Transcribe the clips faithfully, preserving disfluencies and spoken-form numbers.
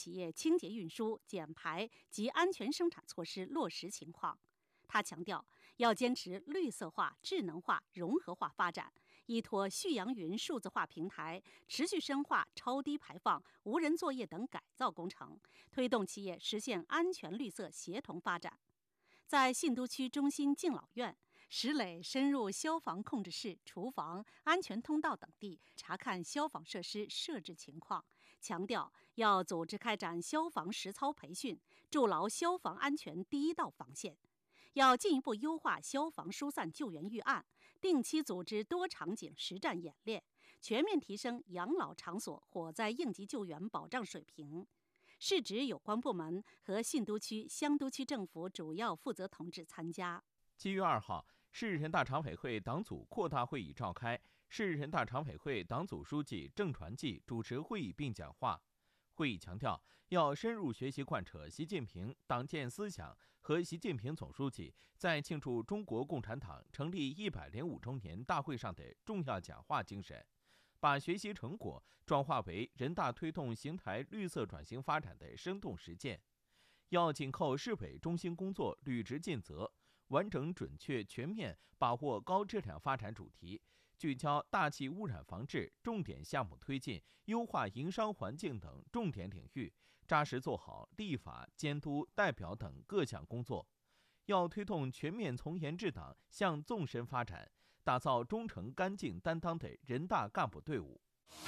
企业清洁运输、减排及安全生产措施落实情况。他强调，要坚持绿色化、智能化、融合化发展，依托旭阳云数字化平台，持续深化超低排放、无人作业等改造工程，推动企业实现安全绿色协同发展。在信都区中心敬老院，石磊深入消防控制室、厨房、安全通道等地查看消防设施设置情况，强调要组织开展消防实操培训，筑牢消防安全第一道防线。要进一步优化消防疏散救援预案，定期组织多场景实战演练，全面提升养老场所火灾应急救援保障水平。是指有关部门和信都区、香都区政府主要负责同志参加。 七月二号，市人大常委会党组扩大会议召开，市人大常委会党组书记郑传记主持会议并讲话。会议强调，要深入学习贯彻习近平党建思想和习近平总书记在庆祝中国共产党成立一百零五周年大会上的重要讲话精神，把学习成果转化为人大推动邢台绿色转型发展的生动实践。要紧扣市委中心工作履职尽责，完整准确全面把握高质量发展主题，聚焦大气污染防治重点项目推进、优化营商环境等重点领域，扎实做好立法、监督、代表等各项工作。要推动全面从严治党向纵深发展，打造忠诚干净担当的人大干部队伍。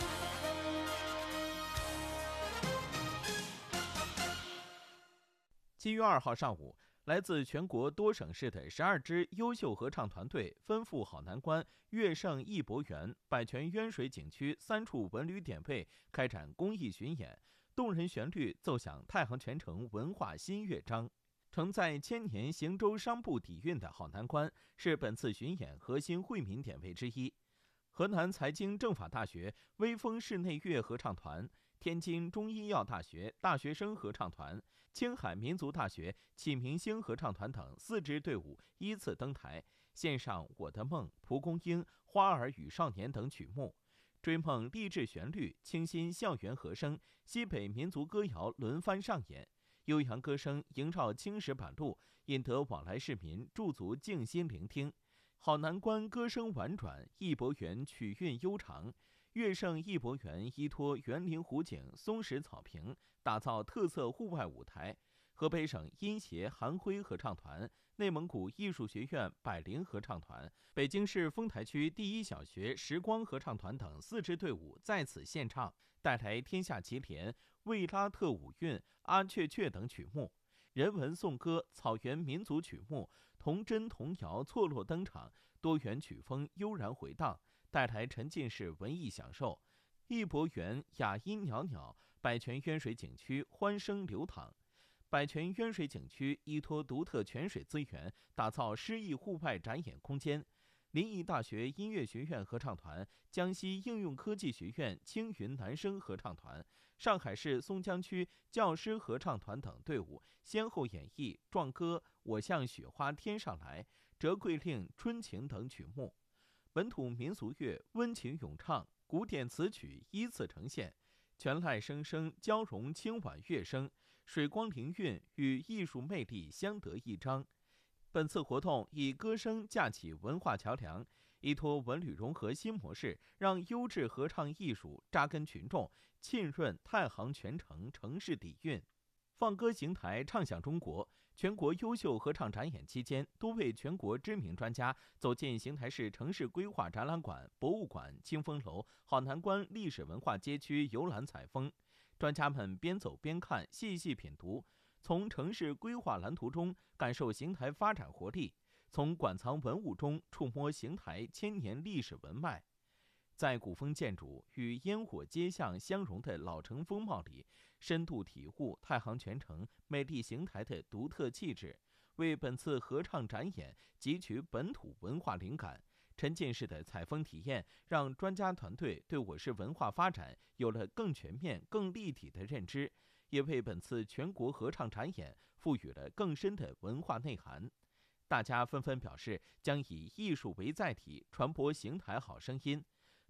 七月二号上午，来自全国多省市的十二支优秀合唱团队奔赴好南关、乐盛艺博园、百泉渊水景区三处文旅点位开展公益巡演，动人旋律奏响太行泉城文化新乐章。承载千年行舟商埠底蕴的好南关是本次巡演核心惠民点位之一。河南财经政法大学微风室内乐合唱团、天津中医药大学大学生合唱团、青海民族大学启明星合唱团等四支队伍依次登台，献上《我的梦》、《蒲公英》、《花儿与少年》等曲目，追梦励志旋律、清新校园和声、西北民族歌谣轮番上演，悠扬歌声萦绕青石板路，引得往来市民驻足静心聆听。好南关歌声婉转，艺博园曲韵悠长。乐盛艺博园依托园林湖景、松石草坪，打造特色户外舞台。河北省音协韩辉合唱团、内蒙古艺术学院百灵合唱团、北京市丰台区第一小学时光合唱团等四支队伍在此献唱，带来《天下奇莲》、《卫拉特舞韵》、《阿雀雀》等曲目。人文颂歌、草原民族曲目、童真童谣错落登场，多元曲风悠然回荡，带来沉浸式文艺享受。艺博园雅音袅袅，百泉渊水景区欢声流淌。百泉渊水景区依托独特泉水资源，打造诗意户外展演空间。临沂大学音乐学院合唱团、江西应用科技学院青云男声合唱团、上海市松江区教师合唱团等队伍先后演绎《壮歌》、《我向雪花天上来》、《折桂令》、《春情》等曲目。本土民俗乐、温情咏唱、古典词曲依次呈现，全籁声声交融清婉乐声，水光灵韵与艺术魅力相得益彰。本次活动以歌声架起文化桥梁，依托文旅融合新模式，让优质合唱艺术扎根群众，浸润太行泉城城市底蕴。放歌邢台，唱响中国。全国优秀合唱展演期间，多位全国知名专家走进邢台市城市规划展览馆、博物馆、清风楼、好南关历史文化街区游览采风。专家们边走边看，细细品读，从城市规划蓝图中感受邢台发展活力，从馆藏文物中触摸邢台千年历史文脉。在古风建筑与烟火街巷相融的老城风貌里，深度体悟太行泉城美丽邢台的独特气质，为本次合唱展演汲取本土文化灵感。沉浸式的采风体验让专家团队对我市文化发展有了更全面、更立体的认知，也为本次全国合唱展演赋予了更深的文化内涵。大家纷纷表示将以艺术为载体，传播邢台好声音。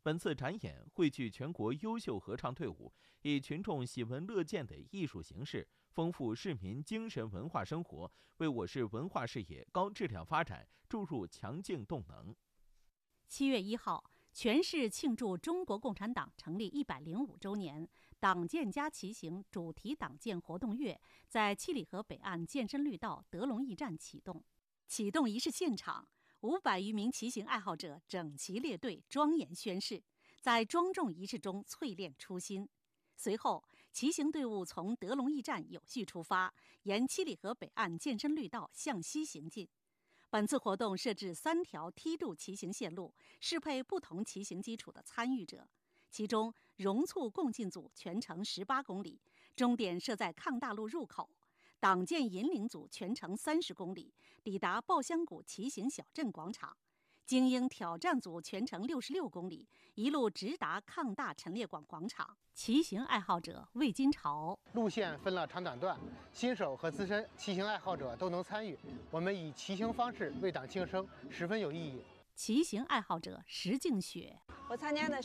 本次展演汇聚全国优秀合唱队伍，以群众喜闻乐见的艺术形式，丰富市民精神文化生活，为我市文化事业高质量发展注入强劲动能。 七月一号，全市庆祝中国共产党成立一百零五周年，党建家骑行主题党建活动月在七里河北岸健身绿道德龙驿站启动。启动仪式现场，五百余名骑行爱好者整齐列队，庄严宣誓，在庄重仪式中淬炼初心。随后，骑行队伍从德龙驿站有序出发，沿七里河北岸健身绿道向西行进。本次活动设置三条梯度骑行线路，适配不同骑行基础的参与者。其中，荣促共进组全程十八公里，终点设在抗大路入口；党建引领组全程三十公里，抵达抱香谷骑行小镇广场；精英挑战组全程六十六公里，一路直达抗大陈列馆广场。骑行爱好者魏金朝： 路线分了长短段，新手和资深骑行爱好者都能参与。我们以骑行方式为党庆生，十分有意义。 骑行爱好者石静雪： 我参加的